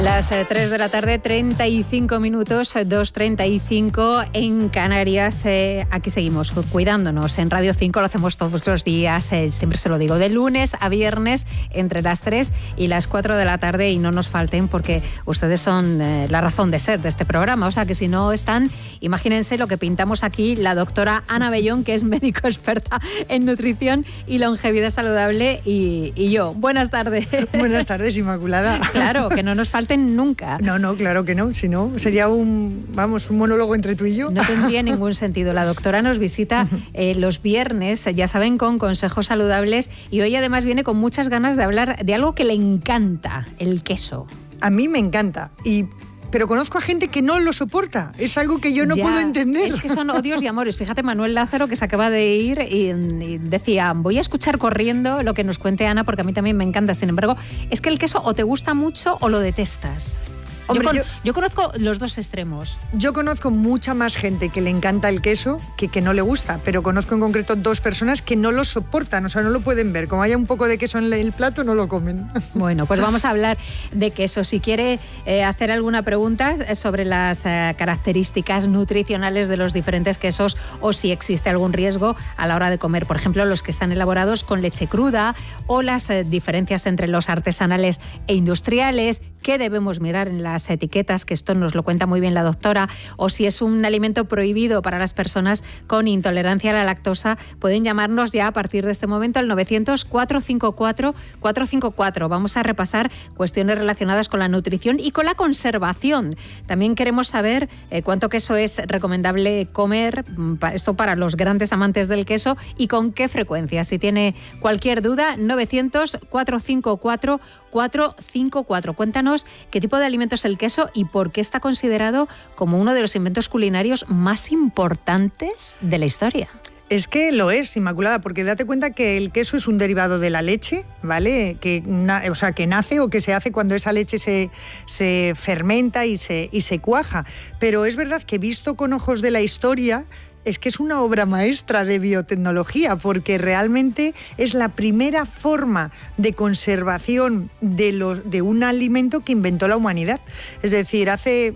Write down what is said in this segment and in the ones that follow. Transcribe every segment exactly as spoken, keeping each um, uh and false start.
Las eh, tres de la tarde, treinta y cinco minutos, dos treinta y cinco en Canarias. Eh, aquí seguimos cuidándonos. En Radio cinco lo hacemos todos los días, eh, siempre se lo digo, de lunes a viernes entre las tres y las cuatro de la tarde, y no nos falten porque ustedes son eh, la razón de ser de este programa. O sea que si no están, imagínense lo que pintamos aquí la doctora Ana Bellón, que es médico experta en nutrición y longevidad saludable, y, y yo. Buenas tardes. Buenas tardes, Inmaculada. Claro, que no nos falten nunca. No, no, claro que no. Si no, sería un, vamos, un monólogo entre tú y yo. No tendría ningún sentido. La doctora nos visita eh, los viernes, ya saben, con consejos saludables, y hoy además viene con muchas ganas de hablar de algo que le encanta, el queso. A mí me encanta, y pero conozco a gente que no lo soporta. Es algo que yo no ya, puedo entender. Es que son odios y amores. Fíjate, Manuel Lázaro, que se acaba de ir, y, y decía, voy a escuchar corriendo lo que nos cuente Ana, porque a mí también me encanta. Sin embargo, es que el queso o te gusta mucho o lo detestas. Hombre, yo, con, yo, yo conozco los dos extremos. Yo conozco mucha más gente que le encanta el queso que que no le gusta, pero conozco en concreto dos personas que no lo soportan, o sea, no lo pueden ver. Como haya un poco de queso en el plato, no lo comen. Bueno, pues vamos a hablar de queso. Si quiere eh, hacer alguna pregunta sobre las eh, características nutricionales de los diferentes quesos, o si existe algún riesgo a la hora de comer, por ejemplo, los que están elaborados con leche cruda, o las eh, diferencias entre los artesanales e industriales, qué debemos mirar en las etiquetas, que esto nos lo cuenta muy bien la doctora, o si es un alimento prohibido para las personas con intolerancia a la lactosa. Pueden llamarnos ya a partir de este momento al novecientos, cuatrocientos cincuenta y cuatro, cuatrocientos cincuenta y cuatro. Vamos a repasar cuestiones relacionadas con la nutrición y con la conservación. También queremos saber eh, cuánto queso es recomendable comer, esto para los grandes amantes del queso, y con qué frecuencia. Si tiene cualquier duda, novecientos, cuatrocientos cincuenta y cuatro, cuatrocientos cincuenta y cuatro. Cuéntanos qué tipo de alimento es el queso y por qué está considerado como uno de los inventos culinarios más importantes de la historia. Es que lo es, Inmaculada, porque date cuenta que el queso es un derivado de la leche, ¿vale? Que, na, o sea, que nace o que se hace cuando esa leche se, se fermenta y se, y se cuaja. Pero es verdad que visto con ojos de la historia, es que es una obra maestra de biotecnología, porque realmente es la primera forma de conservación de, los, de un alimento que inventó la humanidad. Es decir, hace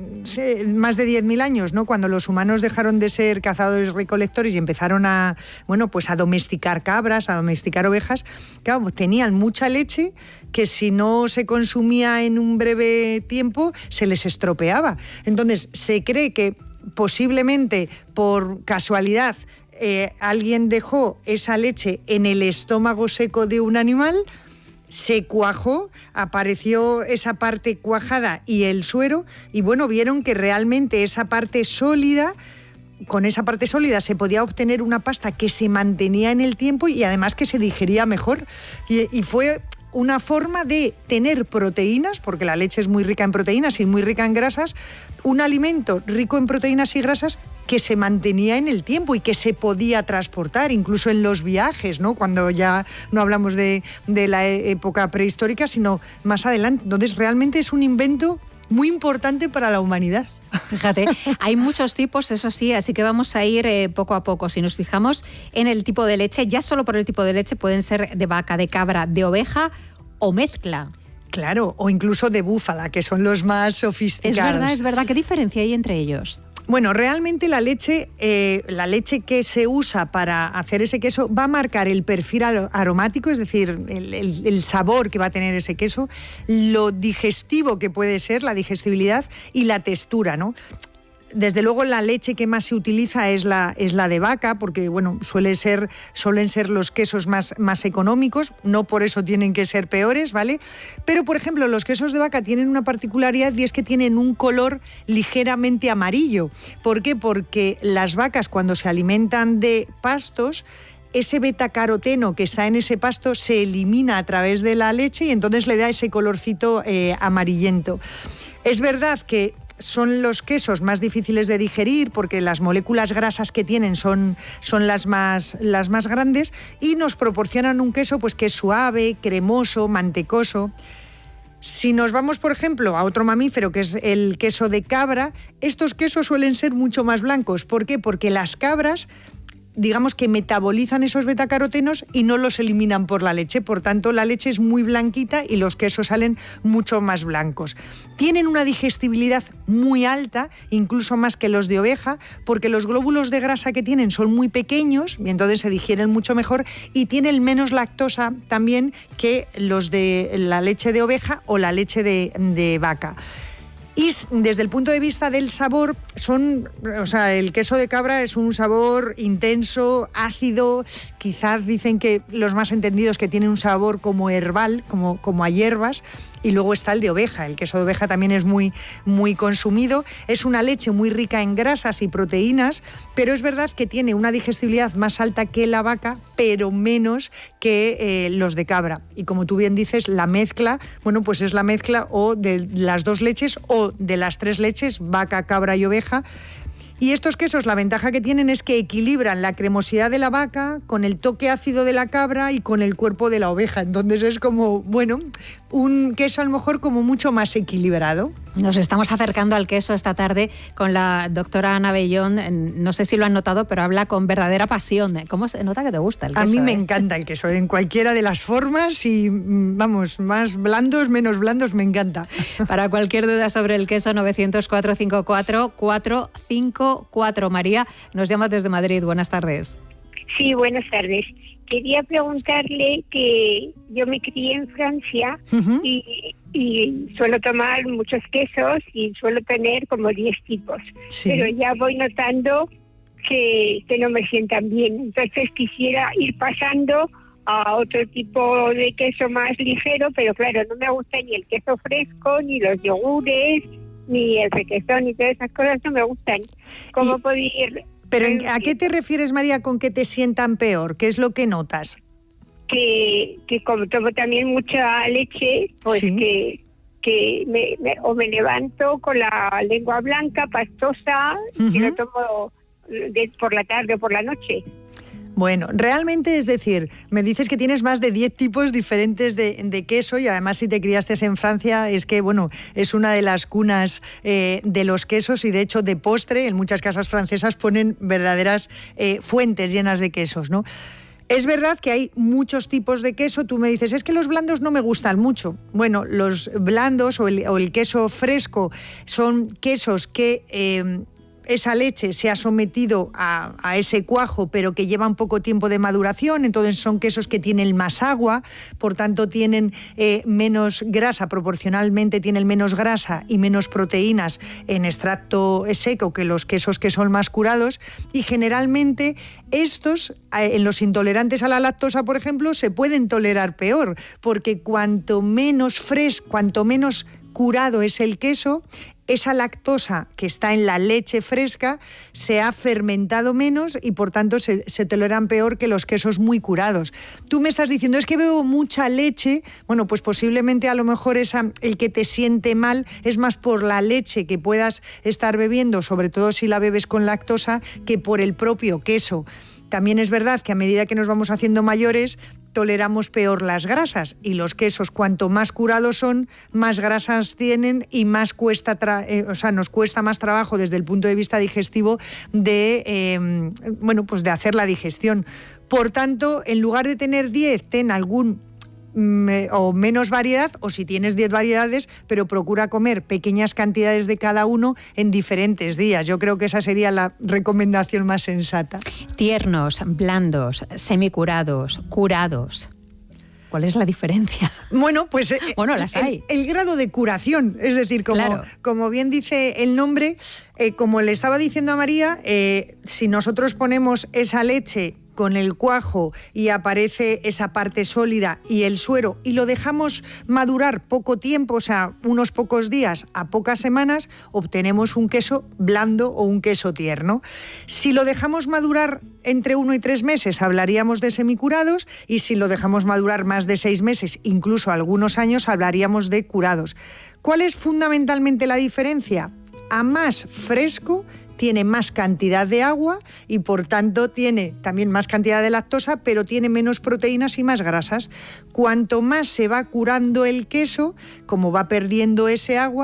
más de diez mil años, ¿no? Cuando los humanos dejaron de ser cazadores recolectores y empezaron a, bueno, pues a domesticar cabras, a domesticar ovejas, claro, tenían mucha leche que si no se consumía en un breve tiempo se les estropeaba. Entonces se cree que posiblemente por casualidad eh, alguien dejó esa leche en el estómago seco de un animal, se cuajó, apareció esa parte cuajada y el suero, y bueno, vieron que realmente esa parte sólida, con esa parte sólida se podía obtener una pasta que se mantenía en el tiempo y además que se digería mejor. Y, y fue una forma de tener proteínas, porque la leche es muy rica en proteínas y muy rica en grasas, un alimento rico en proteínas y grasas que se mantenía en el tiempo y que se podía transportar, incluso en los viajes, ¿no? Cuando ya no hablamos de, de la época prehistórica, sino más adelante. Entonces, realmente es un invento muy importante para la humanidad. Fíjate, hay muchos tipos, eso sí, así que vamos a ir eh, poco a poco. Si nos fijamos en el tipo de leche, ya solo por el tipo de leche pueden ser de vaca, de cabra, de oveja o mezcla. Claro, o incluso de búfala, que son los más sofisticados. Es verdad, es verdad. ¿Qué diferencia hay entre ellos? Bueno, realmente la leche, eh, la leche que se usa para hacer ese queso va a marcar el perfil aromático, es decir, el, el, el sabor que va a tener ese queso, lo digestivo que puede ser, la digestibilidad y la textura, ¿no? Desde luego la leche que más se utiliza es la, es la de vaca, porque bueno, suele ser, suelen ser los quesos más, más económicos, no por eso tienen que ser peores, ¿vale? Pero, por ejemplo, los quesos de vaca tienen una particularidad y es que tienen un color ligeramente amarillo. ¿Por qué? Porque las vacas, cuando se alimentan de pastos, ese betacaroteno que está en ese pasto se elimina a través de la leche y entonces le da ese colorcito eh, amarillento. Es verdad que son los quesos más difíciles de digerir porque las moléculas grasas que tienen son, son las, más, las más grandes y nos proporcionan un queso pues, que es suave, cremoso, mantecoso. Si nos vamos, por ejemplo, a otro mamífero, que es el queso de cabra, estos quesos suelen ser mucho más blancos. ¿Por qué? Porque las cabras digamos que metabolizan esos betacarotenos y no los eliminan por la leche. Por tanto, la leche es muy blanquita y los quesos salen mucho más blancos. Tienen una digestibilidad muy alta, incluso más que los de oveja, porque los glóbulos de grasa que tienen son muy pequeños y entonces se digieren mucho mejor, y tienen menos lactosa también que los de la leche de oveja o la leche de, de vaca. Y desde el punto de vista del sabor, son, o sea, el queso de cabra es un sabor intenso, ácido. Quizás dicen que los más entendidos que tiene un sabor como herbal, como, como a hierbas. Y luego está el de oveja. El queso de oveja también es muy, muy consumido. Es una leche muy rica en grasas y proteínas, pero es verdad que tiene una digestibilidad más alta que la vaca, pero menos que eh, los de cabra. Y como tú bien dices, la mezcla, bueno, pues es la mezcla o de las dos leches o de las tres leches, vaca, cabra y oveja. Y estos quesos, la ventaja que tienen es que equilibran la cremosidad de la vaca con el toque ácido de la cabra y con el cuerpo de la oveja. Entonces es como, bueno, un queso a lo mejor como mucho más equilibrado. Nos estamos acercando al queso esta tarde con la doctora Ana Bellón. No sé si lo han notado, pero habla con verdadera pasión. ¿Cómo se nota que te gusta el queso? A mí me eh? encanta el queso, en cualquiera de las formas y, vamos, más blandos, menos blandos, me encanta. Para cualquier duda sobre el queso, novecientos cuatro cinco cuatro cuatro cinco cuatro. María nos llama desde Madrid. Buenas tardes. Sí, buenas tardes. Quería preguntarle que yo me crié en Francia uh-huh. y, y suelo tomar muchos quesos y suelo tener como diez tipos, sí. Pero ya voy notando que, que no me sientan bien. Entonces quisiera ir pasando a otro tipo de queso más ligero, pero claro, no me gusta ni el queso fresco, ni los yogures, ni el requesón, ni todas esas cosas no me gustan. ¿Cómo y... puedo ir...? Pero ¿a qué te refieres, María, con que te sientan peor? ¿Qué es lo que notas? Que, que como tomo también mucha leche, pues sí. que, que me, me, o me levanto con la lengua blanca, pastosa, uh-huh. y lo tomo de, por la tarde o por la noche. Bueno, realmente, es decir, me dices que tienes más de diez tipos diferentes de, de queso y además si te criaste en Francia es que, bueno, es una de las cunas eh, de los quesos y de hecho de postre en muchas casas francesas ponen verdaderas eh, fuentes llenas de quesos, ¿no? Es verdad que hay muchos tipos de queso. Tú me dices, es que los blandos no me gustan mucho. Bueno, los blandos o el, o el queso fresco son quesos que... Eh, esa leche se ha sometido a, a ese cuajo, pero que llevan poco tiempo de maduración, entonces son quesos que tienen más agua, por tanto tienen eh, menos grasa, proporcionalmente tienen menos grasa y menos proteínas en extracto seco que los quesos que son más curados, y generalmente estos, eh, en los intolerantes a la lactosa, por ejemplo, se pueden tolerar peor, porque cuanto menos fresco, cuanto menos curado es el queso, esa lactosa que está en la leche fresca se ha fermentado menos y por tanto se, se toleran peor que los quesos muy curados. Tú me estás diciendo, es que bebo mucha leche. Bueno, pues posiblemente a lo mejor esa, el que te siente mal es más por la leche que puedas estar bebiendo, sobre todo si la bebes con lactosa, que por el propio queso. También es verdad que a medida que nos vamos haciendo mayores, toleramos peor las grasas y los quesos, cuanto más curados son, más grasas tienen y más cuesta, tra- eh, o sea, nos cuesta más trabajo desde el punto de vista digestivo de, eh, bueno, pues de hacer la digestión. Por tanto, en lugar de tener diez, ten algún o menos variedad, o si tienes diez variedades, pero procura comer pequeñas cantidades de cada uno en diferentes días. Yo creo que esa sería la recomendación más sensata. Tiernos, blandos, semicurados, curados. ¿Cuál es la diferencia? Bueno, pues bueno, las hay. El, el grado de curación, es decir, como, claro. como bien dice el nombre, eh, como le estaba diciendo a María, eh, si nosotros ponemos esa leche con el cuajo y aparece esa parte sólida y el suero y lo dejamos madurar poco tiempo, o sea, unos pocos días a pocas semanas, obtenemos un queso blando o un queso tierno. Si lo dejamos madurar entre uno y tres meses, hablaríamos de semicurados, y si lo dejamos madurar más de seis meses, incluso algunos años, hablaríamos de curados. ¿Cuál es fundamentalmente la diferencia? A más fresco, tiene más cantidad de agua y por tanto tiene también más cantidad de lactosa, pero tiene menos proteínas y más grasas. Cuanto más se va curando el queso, como va perdiendo ese agua,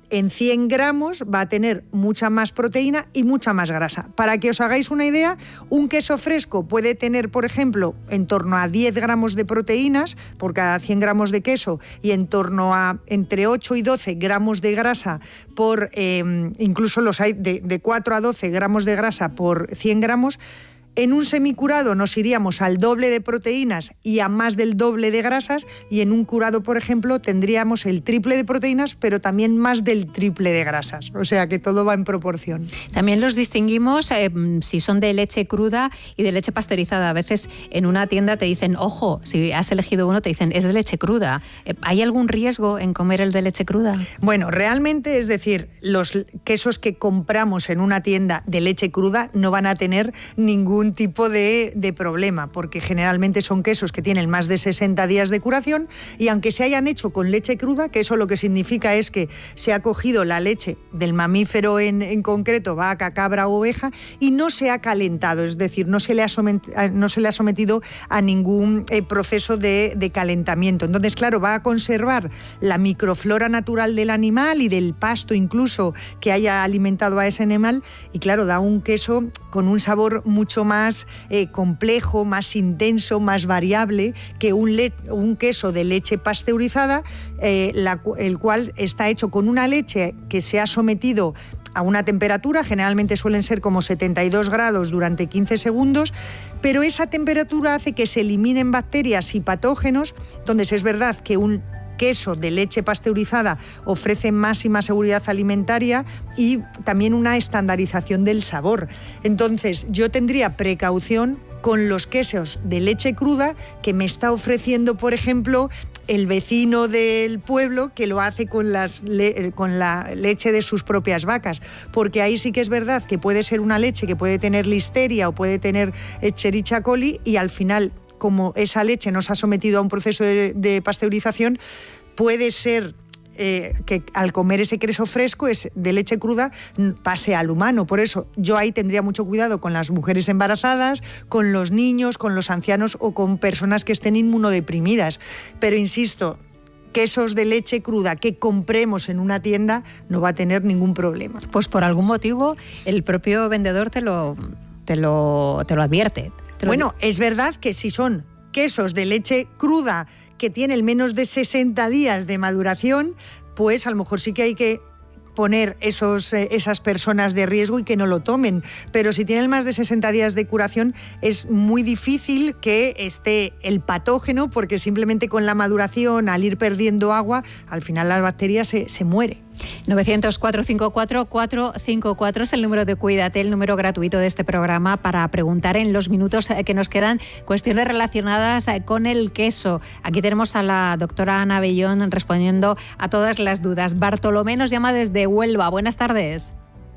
en cien gramos va a tener mucha más proteína y mucha más grasa. Para que os hagáis una idea, un queso fresco puede tener, por ejemplo, en torno a diez gramos de proteínas por cada cien gramos de queso y en torno a entre ocho y doce gramos de grasa por, eh, incluso los hay de, de cuatro a doce gramos de grasa por cien gramos. En un semicurado nos iríamos al doble de proteínas y a más del doble de grasas, y en un curado, por ejemplo, tendríamos el triple de proteínas, pero también más del triple de grasas. O sea que todo va en proporción. También los distinguimos eh, si son de leche cruda y de leche pasteurizada. A veces en una tienda te dicen, ojo, si has elegido uno, te dicen, es de leche cruda. ¿Hay algún riesgo en comer el de leche cruda? Bueno, realmente, es decir, los quesos que compramos en una tienda de leche cruda no van a tener ningún tipo de, de problema, porque generalmente son quesos que tienen más de sesenta días de curación, y aunque se hayan hecho con leche cruda, que eso lo que significa es que se ha cogido la leche del mamífero en, en concreto, vaca, cabra o oveja, y no se ha calentado, es decir, no se le ha sometido, no se le ha sometido a ningún eh, proceso de, de calentamiento. Entonces, claro, va a conservar la microflora natural del animal y del pasto incluso que haya alimentado a ese animal, y claro, da un queso con un sabor mucho más más eh, complejo, más intenso, más variable que un, le- un queso de leche pasteurizada, eh, la, el cual está hecho con una leche que se ha sometido a una temperatura, generalmente suelen ser como setenta y dos grados durante quince segundos, pero esa temperatura hace que se eliminen bacterias y patógenos. Entonces es verdad que un queso de leche pasteurizada ofrece máxima seguridad alimentaria y también una estandarización del sabor. Entonces, yo tendría precaución con los quesos de leche cruda que me está ofreciendo, por ejemplo, el vecino del pueblo que lo hace con, las le- con la leche de sus propias vacas, porque ahí sí que es verdad que puede ser una leche que puede tener listeria o puede tener Escherichia coli, y al final, como esa leche no se ha sometido a un proceso de, de pasteurización, puede ser eh, que al comer ese queso fresco es de leche cruda pase al humano. Por eso yo ahí tendría mucho cuidado con las mujeres embarazadas, con los niños, con los ancianos o con personas que estén inmunodeprimidas. Pero insisto, quesos de leche cruda que compremos en una tienda no va a tener ningún problema. Pues por algún motivo el propio vendedor te lo, te lo, te lo advierte. Bueno, es verdad que si son quesos de leche cruda que tienen menos de sesenta días de maduración, pues a lo mejor sí que hay que poner esos, eh, esas personas de riesgo y que no lo tomen. Pero si tienen más de sesenta días de curación, es muy difícil que esté el patógeno, porque simplemente con la maduración, al ir perdiendo agua, al final la bacteria se, se muere. novecientos, cuatrocientos cincuenta y cuatro, cuatrocientos cincuenta y cuatro es el número de Cuídate, el número gratuito de este programa para preguntar en los minutos que nos quedan cuestiones relacionadas con el queso. Aquí tenemos a la doctora Ana Bellón respondiendo a todas las dudas. Bartolomé nos llama desde Huelva. Buenas tardes.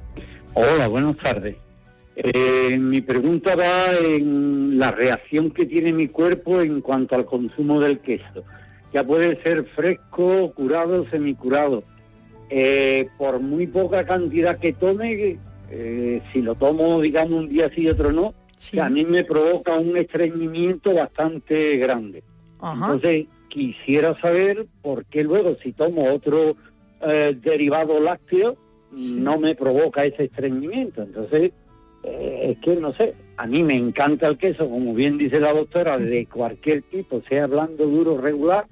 Hola, buenas tardes. Eh, mi pregunta va en la reacción que tiene mi cuerpo en cuanto al consumo del queso. Ya puede ser fresco, curado, semicurado. Eh, por muy poca cantidad que tome, eh, si lo tomo, digamos, un día sí y otro no, Sí. a mí me provoca un estreñimiento bastante grande. Ajá. Entonces, quisiera saber por qué luego, si tomo otro eh, derivado lácteo, Sí. no me provoca ese estreñimiento. Entonces, eh, es que no sé, a mí me encanta el queso, como bien dice la doctora, de cualquier tipo, sea blando, duro, regular.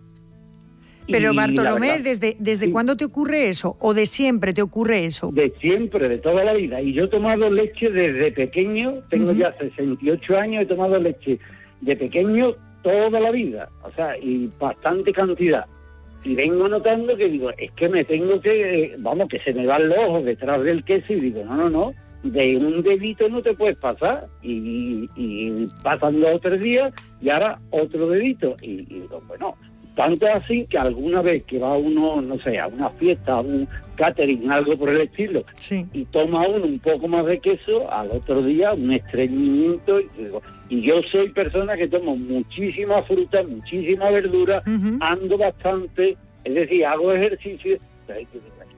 Pero Y la Bartolomé, verdad, ¿desde, desde sí. cuándo te ocurre eso? ¿O de siempre te ocurre eso? De siempre, de toda la vida. Y yo he tomado leche desde pequeño, tengo Ujú. ya sesenta y ocho años, he tomado leche de pequeño toda la vida, o sea, y bastante cantidad. Y vengo notando que digo, es que me tengo que, vamos, que se me van los ojos detrás del queso, y digo, no, no, no, de un dedito no te puedes pasar. Y, y pasan dos o tres días y ahora otro dedito. Y, y digo, bueno, tanto así que alguna vez que va uno, no sé, a una fiesta, a un catering, algo por el estilo, Sí. y toma uno un poco más de queso, al otro día un estreñimiento. Y, digo, y yo soy persona que tomo muchísima fruta, muchísima verdura, Ujú. ando bastante, es decir, hago ejercicio.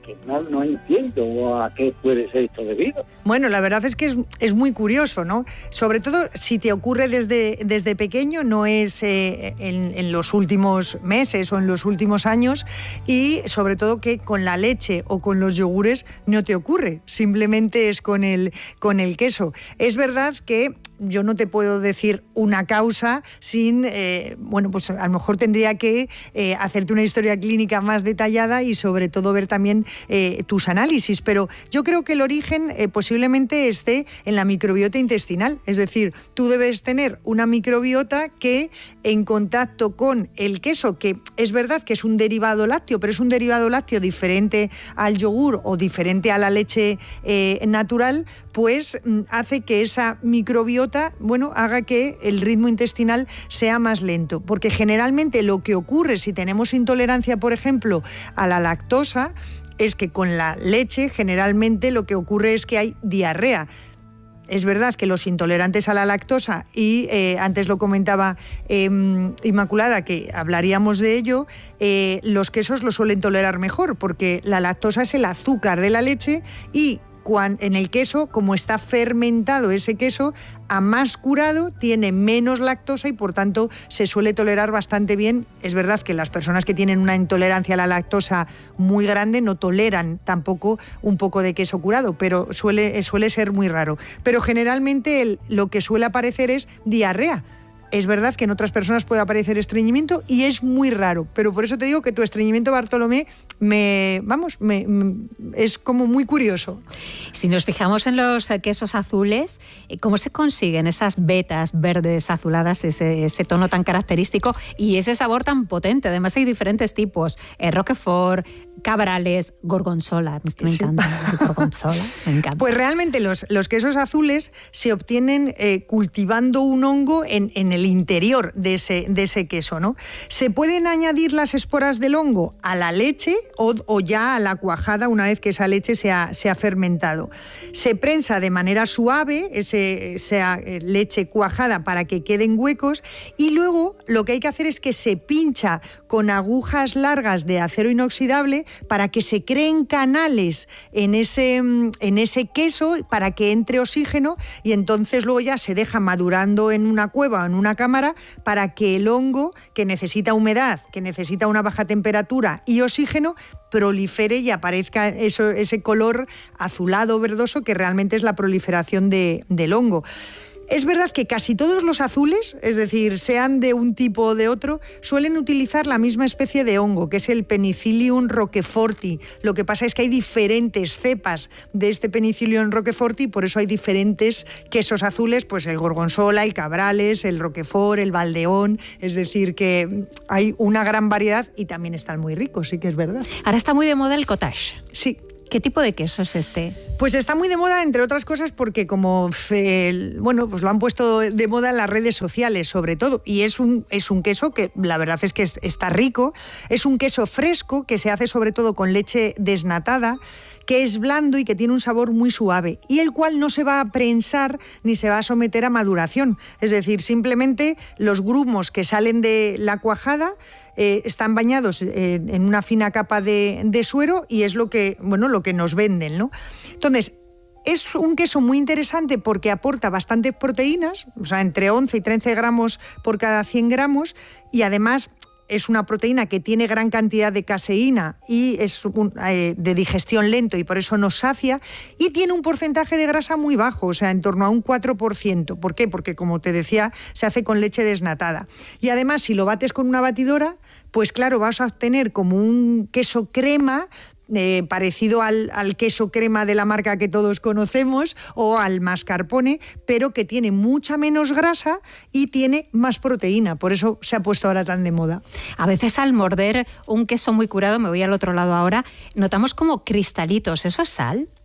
que no, no entiendo a qué puede ser esto debido. Bueno, la verdad es que es, es muy curioso, ¿no? Sobre todo si te ocurre desde, desde pequeño, no es eh, en, en los últimos meses o en los últimos años, y sobre todo que con la leche o con los yogures no te ocurre, simplemente es con el, con el queso. Es verdad que yo no te puedo decir una causa sin, eh, bueno, pues a lo mejor tendría que eh, hacerte una historia clínica más detallada y sobre todo ver también eh, tus análisis, pero yo creo que el origen eh, posiblemente esté en la microbiota intestinal, es decir, tú debes tener una microbiota que en contacto con el queso, que es verdad que es un derivado lácteo, pero es un derivado lácteo diferente al yogur o diferente a la leche eh, natural, pues hace que esa microbiota, bueno, haga que el ritmo intestinal sea más lento. Porque generalmente lo que ocurre si tenemos intolerancia, por ejemplo, a la lactosa, es que con la leche generalmente lo que ocurre es que hay diarrea. Es verdad que los intolerantes a la lactosa, y eh, antes lo comentaba eh, Inmaculada, que hablaríamos de ello, eh, los quesos lo suelen tolerar mejor, porque la lactosa es el azúcar de la leche y en el queso, como está fermentado ese queso, a más curado tiene menos lactosa y por tanto se suele tolerar bastante bien. Es verdad que las personas que tienen una intolerancia a la lactosa muy grande no toleran tampoco un poco de queso curado, pero suele, suele ser muy raro. Pero generalmente el, lo que suele aparecer es diarrea. Es verdad que en otras personas puede aparecer estreñimiento y es muy raro, pero por eso te digo que tu estreñimiento, Bartolomé, me, vamos, me, me, es como muy curioso. Si nos fijamos en los quesos azules, ¿cómo se consiguen esas vetas verdes azuladas, ese, ese tono tan característico y ese sabor tan potente? Además hay diferentes tipos, eh, Roquefort, Cabrales, Gorgonzola. Me encanta sí. el Gorgonzola, me encanta. Pues realmente los, los quesos azules se obtienen eh, cultivando un hongo en, en el interior de ese, de ese queso, ¿no? Se pueden añadir las esporas del hongo a la leche o, o ya a la cuajada una vez que esa leche se ha, se ha fermentado. Se prensa de manera suave ese, esa leche cuajada para que queden huecos y luego lo que hay que hacer es que se pincha con agujas largas de acero inoxidable para que se creen canales en ese, en ese queso para que entre oxígeno y entonces luego ya se deja madurando en una cueva o en una cámara para que el hongo, que necesita humedad, que necesita una baja temperatura y oxígeno, prolifere y aparezca eso, ese color azulado verdoso que realmente es la proliferación de, del hongo. Es verdad que casi todos los azules, es decir, sean de un tipo o de otro, suelen utilizar la misma especie de hongo, que es el Penicillium roqueforti. Lo que pasa es que hay diferentes cepas de este Penicillium roqueforti y por eso hay diferentes quesos azules, pues el Gorgonzola, el Cabrales, el Roquefort, el Valdeón. Es decir, que hay una gran variedad y también están muy ricos, sí que es verdad. Ahora está muy de moda el cottage. Sí. ¿Qué tipo de queso es este? Pues está muy de moda, entre otras cosas, porque como eh, bueno, pues lo han puesto de moda en las redes sociales, sobre todo. Y es un, es un queso que la verdad es que es, está rico. Es un queso fresco que se hace sobre todo con leche desnatada, que es blando y que tiene un sabor muy suave, y el cual no se va a prensar ni se va a someter a maduración. Es decir, simplemente los grumos que salen de la cuajada eh, están bañados eh, en una fina capa de, de suero y es lo que, bueno, lo que nos venden, ¿no? Entonces, es un queso muy interesante porque aporta bastantes proteínas, o sea, entre once y trece gramos por cada cien gramos, y además es una proteína que tiene gran cantidad de caseína y es un, eh, de digestión lento y por eso nos sacia, y tiene un porcentaje de grasa muy bajo, o sea, en torno a un cuatro por ciento. ¿Por qué? Porque, como te decía, se hace con leche desnatada. Y además, si lo bates con una batidora, pues claro, vas a obtener como un queso crema, Eh, parecido al, al queso crema de la marca que todos conocemos o al mascarpone, pero que tiene mucha menos grasa y tiene más proteína. Por eso se ha puesto ahora tan de moda. A veces al morder un queso muy curado, me voy al otro lado ahora, notamos como cristalitos. ¿Eso es sal?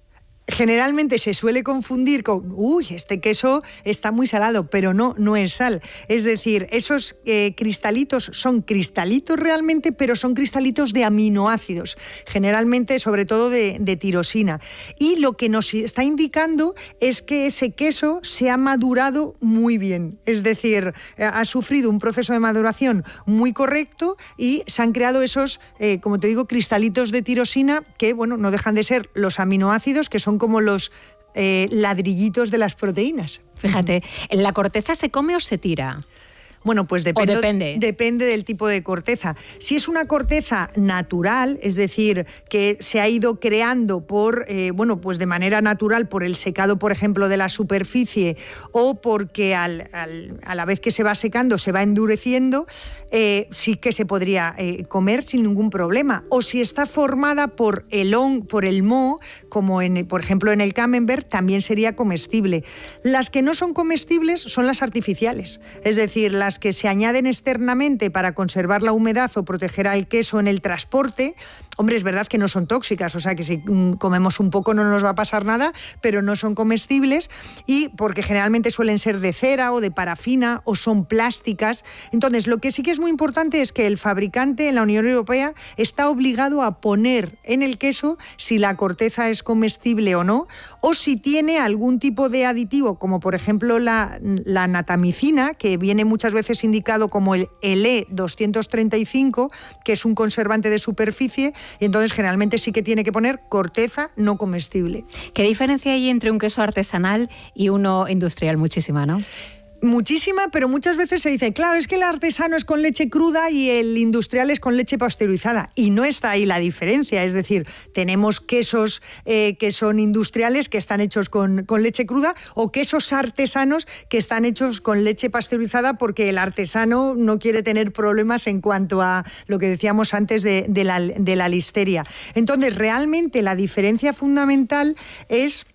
Generalmente se suele confundir con, uy, este queso está muy salado, pero no, no es sal. Es decir, esos eh, cristalitos son cristalitos realmente, pero son cristalitos de aminoácidos, generalmente sobre todo de, de tirosina. Y lo que nos está indicando es que ese queso se ha madurado muy bien, es decir, ha sufrido un proceso de maduración muy correcto y se han creado esos, eh, como te digo, cristalitos de tirosina que, bueno, no dejan de ser los aminoácidos, que son como los eh, ladrillitos de las proteínas. Fíjate, ¿la corteza se come o se tira? Bueno, pues depende, depende. depende del tipo de corteza. Si es una corteza natural, es decir, que se ha ido creando por, eh, bueno, pues de manera natural por el secado, por ejemplo, de la superficie, o porque al, al, a la vez que se va secando se va endureciendo, eh, sí que se podría eh, comer sin ningún problema. O si está formada por el, on, por el moho, como en, por ejemplo en el camembert, también sería comestible. Las que no son comestibles son las artificiales, es decir, las que se añaden externamente para conservar la humedad o proteger al queso en el transporte. Hombre, es verdad que no son tóxicas, o sea que si comemos un poco no nos va a pasar nada, pero no son comestibles, y porque generalmente suelen ser de cera o de parafina o son plásticas. Entonces, lo que sí que es muy importante es que el fabricante en la Unión Europea está obligado a poner en el queso si la corteza es comestible o no, o si tiene algún tipo de aditivo, como por ejemplo la, la natamicina, que viene muchas veces indicado como el E doscientos treinta y cinco, que es un conservante de superficie, y entonces generalmente sí que tiene que poner corteza no comestible. ¿Qué diferencia hay entre un queso artesanal y uno industrial? Muchísima, ¿no? Muchísima, pero muchas veces se dice, claro, es que el artesano es con leche cruda y el industrial es con leche pasteurizada. Y no está ahí la diferencia. Es decir, tenemos quesos eh, que son industriales, que están hechos con, con leche cruda, o quesos artesanos que están hechos con leche pasteurizada, porque el artesano no quiere tener problemas en cuanto a lo que decíamos antes de, de, la, de la listeria. Entonces, realmente la diferencia fundamental es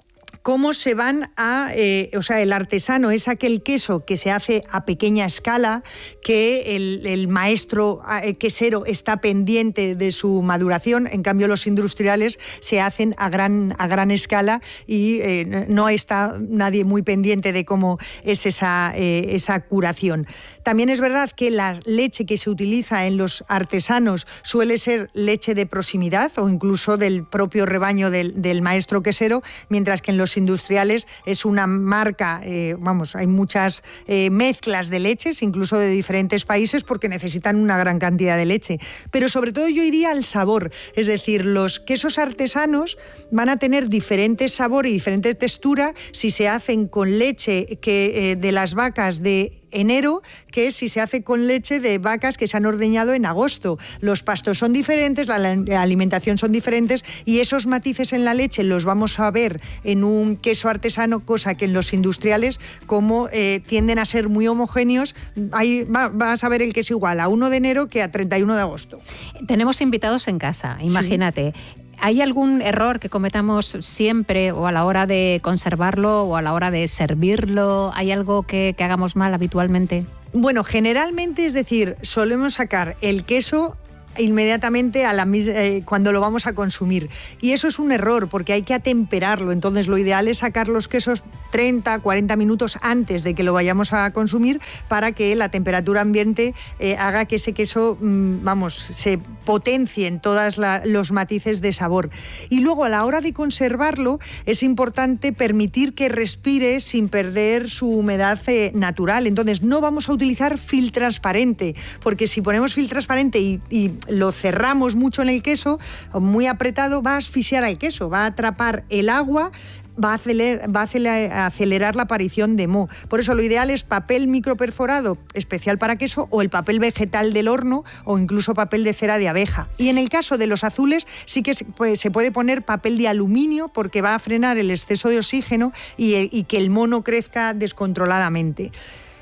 cómo se van a... Eh, o sea, el artesano es aquel queso que se hace a pequeña escala, que el, el maestro eh, quesero está pendiente de su maduración. En cambio, los industriales se hacen a gran, a gran escala y eh, no está nadie muy pendiente de cómo es esa, eh, esa curación. También es verdad que la leche que se utiliza en los artesanos suele ser leche de proximidad o incluso del propio rebaño del, del maestro quesero, mientras que en los industriales es una marca, eh, vamos, hay muchas eh, mezclas de leches, incluso de diferentes países, porque necesitan una gran cantidad de leche. Pero sobre todo yo iría al sabor, es decir, los quesos artesanos van a tener diferentes sabor y diferente textura si se hacen con leche que, eh, de las vacas de enero, que si se hace con leche de vacas que se han ordeñado en agosto. Los pastos son diferentes, la, la alimentación son diferentes, y esos matices en la leche los vamos a ver en un queso artesano, cosa que en los industriales, como eh, tienden a ser muy homogéneos, ahí va, vas a ver el queso igual a uno de enero que a treinta y uno de agosto. Tenemos invitados en casa, imagínate. Sí. ¿Hay algún error que cometamos siempre, o a la hora de conservarlo o a la hora de servirlo? ¿Hay algo que, que hagamos mal habitualmente? Bueno, generalmente, es decir, solemos sacar el queso inmediatamente a la eh, cuando lo vamos a consumir, y eso es un error porque hay que atemperarlo. Entonces lo ideal es sacar los quesos treinta, cuarenta minutos antes de que lo vayamos a consumir, para que la temperatura ambiente eh, haga que ese queso mmm, vamos, se potencie en todos los matices de sabor. Y luego, a la hora de conservarlo, es importante permitir que respire sin perder su humedad eh, natural. Entonces no vamos a utilizar fil transparente, porque si ponemos fil transparente y, y lo cerramos mucho en el queso, muy apretado, va a asfixiar al queso, va a atrapar el agua, va a acelerar, va a acelerar, a acelerar la aparición de moho. Por eso lo ideal es papel microperforado especial para queso, o el papel vegetal del horno, o incluso papel de cera de abeja. Y en el caso de los azules sí que se puede, se puede poner papel de aluminio, porque va a frenar el exceso de oxígeno y, y que el moho no crezca descontroladamente.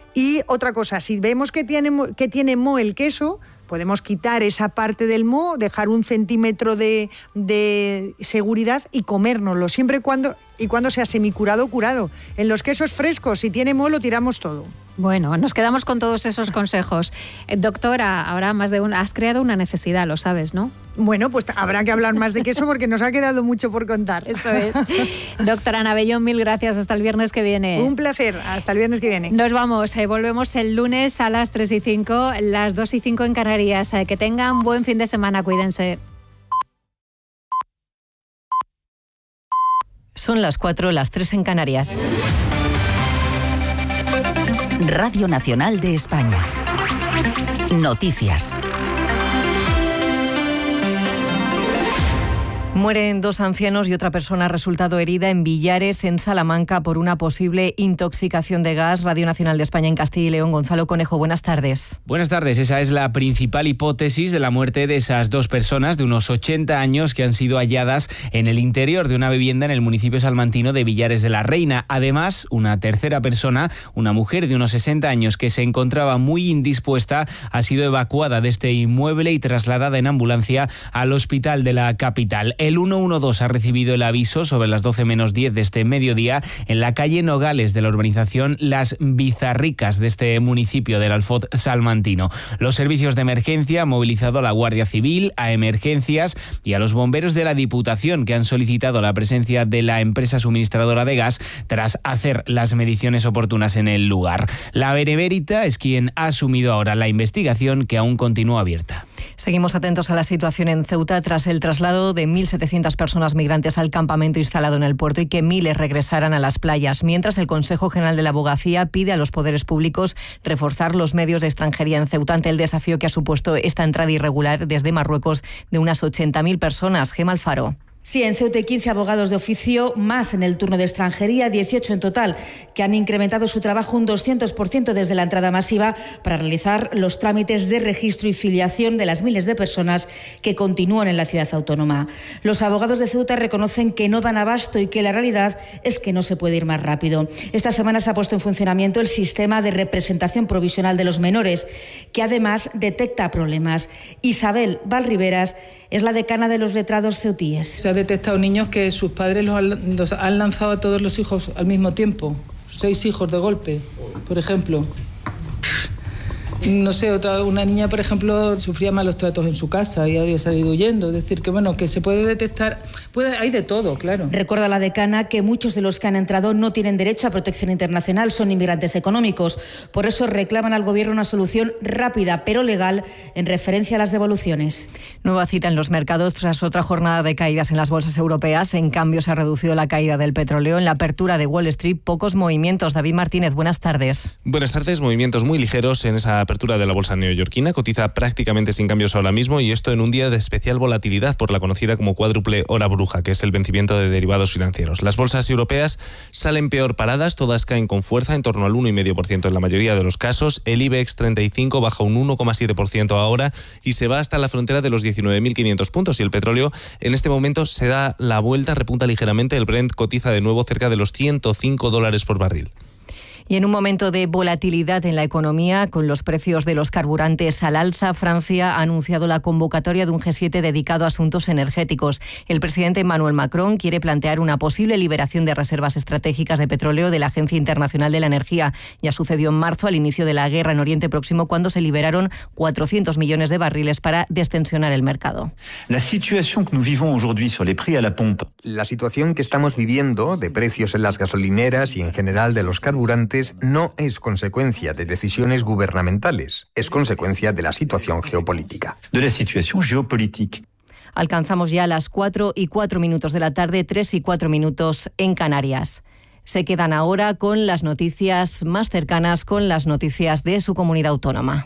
Y otra cosa, si vemos que tiene, que tiene moho el queso, podemos quitar esa parte del moho, dejar un centímetro de, de seguridad y comérnoslo, siempre y cuando, y cuando sea semicurado o curado. En los quesos frescos, si tiene moho, lo tiramos todo. Bueno, nos quedamos con todos esos consejos. Eh, doctora, ahora más de una, has creado una necesidad, lo sabes, ¿no? Bueno, pues habrá que hablar más de queso porque nos ha quedado mucho por contar. Eso es. Doctora Ana Bellón, mil gracias. Hasta el viernes que viene. Un placer. Hasta el viernes que viene. Nos vamos. Eh, volvemos el lunes a las tres y cinco, las dos y cinco en Canarias. Eh, que tengan buen fin de semana. Cuídense. Son las cuatro, las tres en Canarias. Radio Nacional de España. Noticias. Mueren dos ancianos y otra persona ha resultado herida en Villares, en Salamanca, por una posible intoxicación de gas. Radio Nacional de España en Castilla y León. Gonzalo Conejo, buenas tardes. Buenas tardes. Esa es la principal hipótesis de la muerte de esas dos personas de unos ochenta años que han sido halladas en el interior de una vivienda en el municipio salmantino de Villares de la Reina. Además, una tercera persona, una mujer de unos sesenta años que se encontraba muy indispuesta, ha sido evacuada de este inmueble y trasladada en ambulancia al hospital de la capital. El ciento doce ha recibido el aviso sobre las doce menos diez de este mediodía en la calle Nogales de la urbanización Las Bizarricas de este municipio del Alfoz salmantino. Los servicios de emergencia han movilizado a la Guardia Civil, a emergencias y a los bomberos de la Diputación, que han solicitado la presencia de la empresa suministradora de gas tras hacer las mediciones oportunas en el lugar. La Benemérita es quien ha asumido ahora la investigación, que aún continúa abierta. Seguimos atentos a la situación en Ceuta tras el traslado de mil setecientas personas migrantes al campamento instalado en el puerto y que miles regresaran a las playas. Mientras, el Consejo General de la Abogacía pide a los poderes públicos reforzar los medios de extranjería en Ceuta ante el desafío que ha supuesto esta entrada irregular desde Marruecos de unas ochenta mil personas. Gema Alfaro. Sí, en Ceuta hay quince abogados de oficio, más en el turno de extranjería, dieciocho en total, que han incrementado su trabajo un doscientos por ciento desde la entrada masiva para realizar los trámites de registro y filiación de las miles de personas que continúan en la ciudad autónoma. Los abogados de Ceuta reconocen que no dan abasto y que la realidad es que no se puede ir más rápido. Esta semana se ha puesto en funcionamiento el sistema de representación provisional de los menores, que además detecta problemas. Isabel Valriveras es la decana de los letrados ceutíes. Se ha detectado niños que sus padres los han, los han lanzado a todos los hijos al mismo tiempo. Seis hijos de golpe, por ejemplo. No sé, otra, una niña, por ejemplo, sufría malos tratos en su casa y había salido huyendo. Es decir, que bueno, que se puede detectar, puede, hay de todo, claro. Recuerda la decana que muchos de los que han entrado no tienen derecho a protección internacional, son inmigrantes económicos. Por eso reclaman al Gobierno una solución rápida, pero legal, en referencia a las devoluciones. Nueva cita en los mercados tras otra jornada de caídas en las bolsas europeas. En cambio, se ha reducido la caída del petróleo. En la apertura de Wall Street, pocos movimientos. David Martínez, buenas tardes. Buenas tardes, movimientos muy ligeros en esa apertura de la bolsa neoyorquina, cotiza prácticamente sin cambios ahora mismo, y esto en un día de especial volatilidad por la conocida como cuádruple hora bruja, que es el vencimiento de derivados financieros. Las bolsas europeas salen peor paradas, todas caen con fuerza, en torno al uno coma cinco por ciento en la mayoría de los casos. El IBEX treinta y cinco baja un uno coma siete por ciento ahora y se va hasta la frontera de los diecinueve mil quinientos puntos, y el petróleo en este momento se da la vuelta, repunta ligeramente. El Brent cotiza de nuevo cerca de los ciento cinco dólares por barril. Y en un momento de volatilidad en la economía, con los precios de los carburantes al alza, Francia ha anunciado la convocatoria de un G siete dedicado a asuntos energéticos. El presidente Emmanuel Macron quiere plantear una posible liberación de reservas estratégicas de petróleo de la Agencia Internacional de la Energía. Ya sucedió en marzo, al inicio de la guerra en Oriente Próximo, cuando se liberaron cuatrocientos millones de barriles para destensionar el mercado. La situación que nous vivons aujourd'hui sur les prix à la pompe. La situación que estamos viviendo de precios en las gasolineras y en general de los carburantes no es consecuencia de decisiones gubernamentales, es consecuencia de la situación geopolítica. De la situación geopolítica. Alcanzamos ya las cuatro y cuatro minutos de la tarde, tres y cuatro minutos en Canarias. Se quedan ahora con las noticias más cercanas, con las noticias de su comunidad autónoma.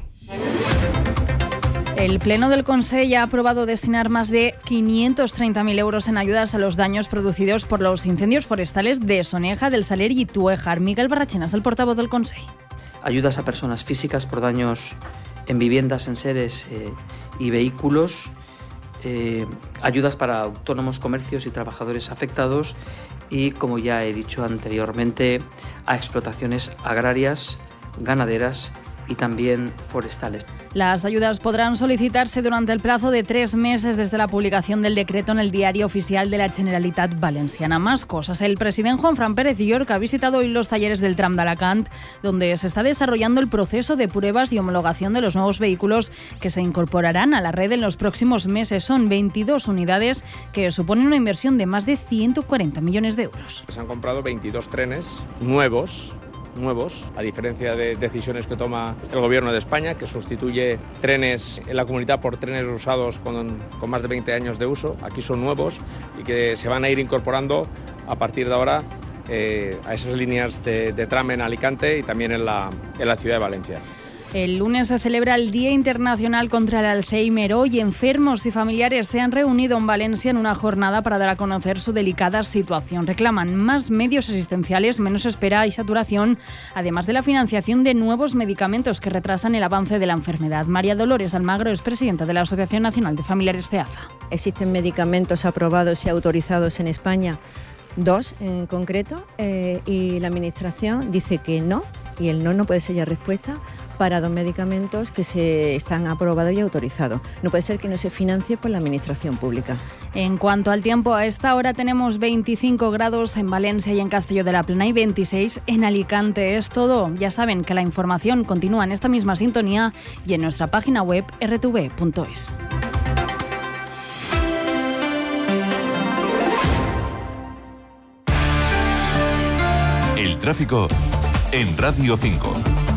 El Pleno del Consell ha aprobado destinar más de quinientos treinta mil euros en ayudas a los daños producidos por los incendios forestales de Soneja, del Saler y Tuéjar. Miguel Barrachenas, el portavoz del Consell. Ayudas a personas físicas por daños en viviendas, enseres eh, y vehículos. Eh, ayudas para autónomos, comercios y trabajadores afectados. Y, como ya he dicho anteriormente, a explotaciones agrarias, ganaderas y también forestales. Las ayudas podrán solicitarse durante el plazo de tres meses desde la publicación del decreto en el Diario Oficial de la Generalitat Valenciana. Más cosas. El presidente Juanfran Pérez Llorca ha visitado hoy los talleres del tram de Alacant, donde se está desarrollando el proceso de pruebas y homologación de los nuevos vehículos que se incorporarán a la red en los próximos meses. Son veintidós unidades que suponen una inversión de más de ciento cuarenta millones de euros. Se han comprado veintidós trenes nuevos. nuevos, a diferencia de decisiones que toma el Gobierno de España, que sustituye trenes en la comunidad por trenes usados con, con más de veinte años de uso. Aquí son nuevos y que se van a ir incorporando a partir de ahora eh, a esas líneas de, de tram en Alicante y también en la, en la ciudad de Valencia. El lunes se celebra el Día Internacional contra el Alzheimer. Hoy enfermos y familiares se han reunido en Valencia en una jornada para dar a conocer su delicada situación. Reclaman más medios asistenciales, menos espera y saturación, además de la financiación de nuevos medicamentos que retrasan el avance de la enfermedad. María Dolores Almagro es presidenta de la Asociación Nacional de Familiares CEAFA. Existen medicamentos aprobados y autorizados en España, dos en concreto, eh, y la Administración dice que no, y el no no puede ser ya respuesta para dos medicamentos que se están aprobados y autorizados. No puede ser que no se financie por la Administración pública. En cuanto al tiempo, a esta hora tenemos veinticinco grados en Valencia y en Castelló de la Plana y veintiséis en Alicante. Es todo. Ya saben que la información continúa en esta misma sintonía y en nuestra página web erre te ve punto es. El tráfico en Radio cinco.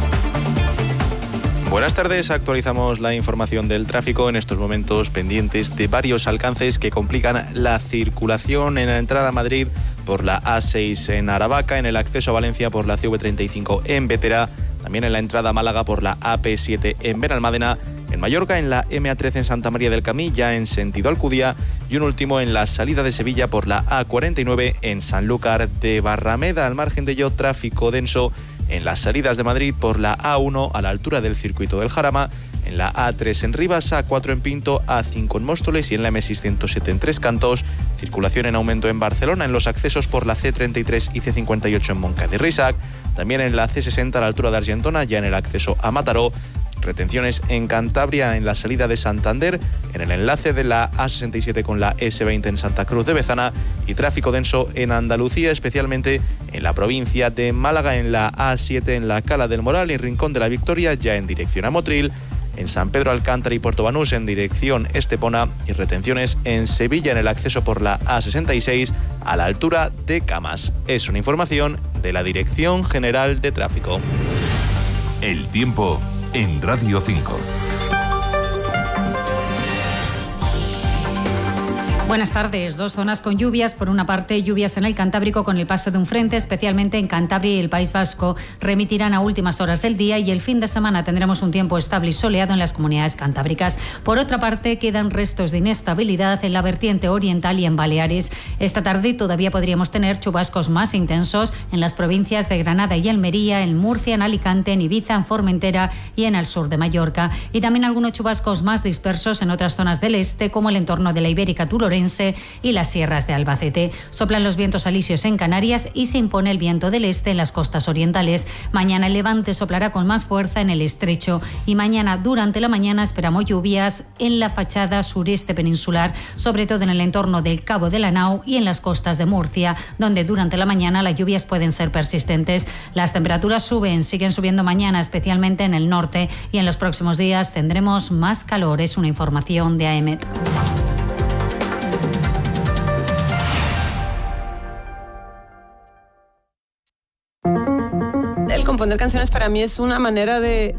Buenas tardes, actualizamos la información del tráfico en estos momentos pendientes de varios alcances que complican la circulación en la entrada a Madrid por la A seis en Aravaca, en el acceso a Valencia por la ce ve treinta y cinco en Bétera, también en la entrada a Málaga por la A P siete en Benalmádena, en Mallorca en la eme a trece en Santa María del Camí, ya en sentido Alcudia, y un último en la salida de Sevilla por la A cuarenta y nueve en Sanlúcar de Barrameda. Al margen de ello, tráfico denso en las salidas de Madrid por la A uno a la altura del circuito del Jarama, en la A tres en Rivas, A cuatro en Pinto, A cinco en Móstoles y en la eme seiscientos siete en Tres Cantos. Circulación en aumento en Barcelona en los accesos por la ce treinta y tres y ce cincuenta y ocho en Montcada y Risac, también en la ce sesenta a la altura de Argentona, ya en el acceso a Mataró. Retenciones en Cantabria en la salida de Santander, en el enlace de la A sesenta y siete con la ese veinte en Santa Cruz de Bezana, y tráfico denso en Andalucía, especialmente en la provincia de Málaga, en la A siete en la Cala del Moral y Rincón de la Victoria, ya en dirección a Motril, en San Pedro Alcántara y Puerto Banús en dirección Estepona, y retenciones en Sevilla en el acceso por la A sesenta y seis a la altura de Camas. Es una información de la Dirección General de Tráfico. El tiempo en Radio cinco. Buenas tardes. Dos zonas con lluvias. Por una parte, lluvias en el Cantábrico con el paso de un frente, especialmente en Cantabria y el País Vasco. Remitirán a últimas horas del día y el fin de semana tendremos un tiempo estable y soleado en las comunidades cantábricas. Por otra parte, quedan restos de inestabilidad en la vertiente oriental y en Baleares. Esta tarde todavía podríamos tener chubascos más intensos en las provincias de Granada y Almería, en Murcia, en Alicante, en Ibiza, en Formentera y en el sur de Mallorca. Y también algunos chubascos más dispersos en otras zonas del este, como el entorno de la Ibérica Turorense y las sierras de Albacete. Soplan los vientos alisios en Canarias y se impone el viento del este en las costas orientales. Mañana el levante soplará con más fuerza en el estrecho y mañana durante la mañana esperamos lluvias en la fachada sureste peninsular, sobre todo en el entorno del Cabo de la Nau y en las costas de Murcia, donde durante la mañana las lluvias pueden ser persistentes. Las temperaturas suben, siguen subiendo mañana, especialmente en el norte, y en los próximos días tendremos más calor. Es una información de AEMET. Componer canciones para mí es una manera de